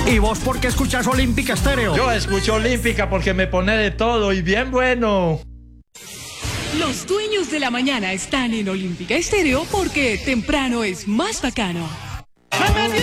¿Y vos por qué escuchas Olímpica Estéreo? Yo escucho Olímpica porque me pone de todo y bien bueno. Los dueños de la mañana están en Olímpica Estéreo porque temprano es más bacano.